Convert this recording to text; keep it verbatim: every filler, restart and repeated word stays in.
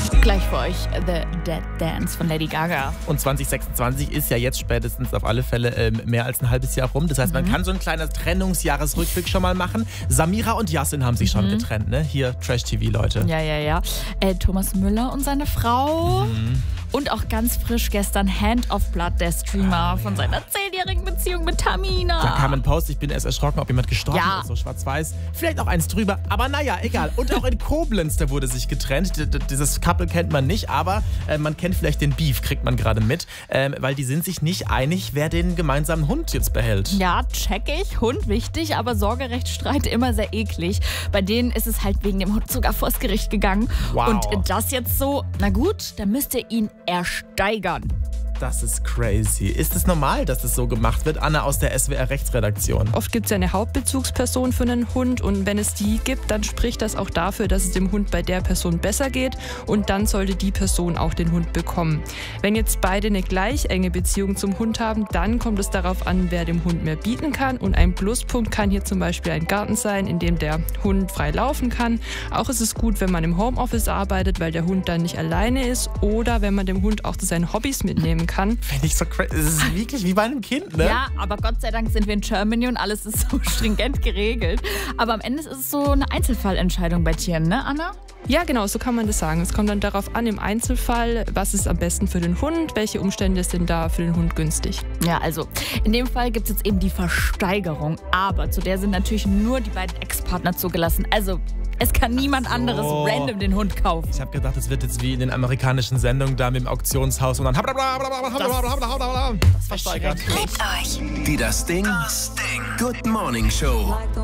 Gleich für euch The Dead Dance von Lady Gaga. Und zwanzig sechsundzwanzig ist ja jetzt spätestens auf alle Fälle ähm, mehr als ein halbes Jahr rum. Das heißt, man mhm. kann so ein kleiner Trennungsjahresrückblick schon mal machen. Samira und Yasin haben sich mhm. schon getrennt, ne? Hier Trash-T V, Leute. Ja, ja, ja. Äh, Thomas Müller und seine Frau. Mhm. Und auch ganz frisch gestern Hand of Blood, der Streamer, oh, von ja. seiner zehnjährigen Beziehung mit Tamina. Da kam ein Post, ich bin erst erschrocken, ob jemand gestorben ja. ist, so schwarz-weiß. Vielleicht auch eins drüber, aber naja, egal. Und auch in Koblenz, da wurde sich getrennt. Dieses Couple kennt man nicht, aber äh, man kennt vielleicht den Beef, kriegt man gerade mit. Ähm, weil die sind sich nicht einig, wer den gemeinsamen Hund jetzt behält. Ja, check ich. Hund wichtig, aber Sorgerechtsstreit immer sehr eklig. Bei denen ist es halt wegen dem Hund sogar vors Gericht gegangen. Wow. Und das jetzt so, na gut, dann müsst ihr ihn ersteigern. Das ist crazy. Ist es normal, dass das so gemacht wird? Anna aus der S W R-Rechtsredaktion. Oft gibt es ja eine Hauptbezugsperson für einen Hund und wenn es die gibt, dann spricht das auch dafür, dass es dem Hund bei der Person besser geht und dann sollte die Person auch den Hund bekommen. Wenn jetzt beide eine gleich enge Beziehung zum Hund haben, dann kommt es darauf an, wer dem Hund mehr bieten kann und ein Pluspunkt kann hier zum Beispiel ein Garten sein, in dem der Hund frei laufen kann. Auch ist es gut, wenn man im Homeoffice arbeitet, weil der Hund dann nicht alleine ist oder wenn man dem Hund auch zu seinen Hobbys mitnehmen kann. kann. Finde ich so crazy. Es ist wirklich wie bei einem Kind, ne? Ja, aber Gott sei Dank sind wir in Germany und alles ist so stringent geregelt. Aber am Ende ist es so eine Einzelfallentscheidung bei Tieren, ne, Anna? Ja, genau, so kann man das sagen. Es kommt dann darauf an, im Einzelfall, was ist am besten für den Hund, welche Umstände sind da für den Hund günstig. Ja, also in dem Fall gibt es jetzt eben die Versteigerung, aber zu der sind natürlich nur die beiden Ex-Partner zugelassen. Also es kann niemand so. anderes random den Hund kaufen. Ich habe gedacht, es wird jetzt wie in den amerikanischen Sendungen da mit dem Auktionshaus und dann das, das versteigert. Mit euch. Die Das Ding. Das Ding. Good Morning Show.